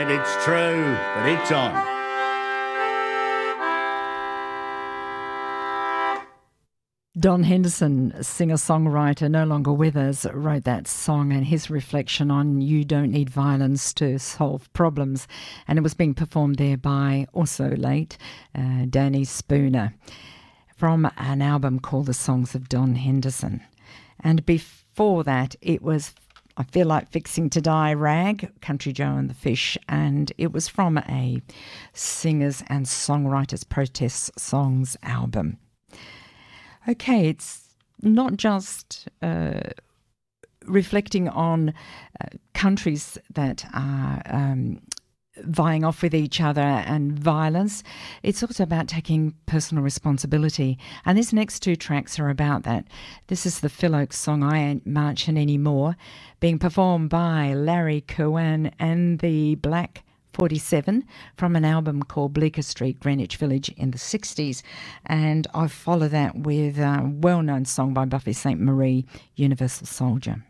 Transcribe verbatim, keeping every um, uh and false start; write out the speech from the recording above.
it, it's true, but it's on. Don Henderson, singer-songwriter, no longer with us, wrote that song and his reflection on you don't need violence to solve problems. And it was being performed there by, also late, uh, Danny Spooner from an album called The Songs of Don Henderson. And before that, it was I Feel Like Fixing to Die, Rag, Country Joe and the Fish, and it was from a Singers and Songwriters Protest Songs album. Okay, it's not just uh, reflecting on uh, countries that are um, vying off with each other and violence. It's also about taking personal responsibility. And these next two tracks are about that. This is the Phil Oakes song, I Ain't Marching Anymore, being performed by Larry Cowan and the Black forty-seven from an album called Bleecker Street, Greenwich Village in the sixties. And I follow that with a well-known song by Buffy Sainte Marie, Universal Soldier.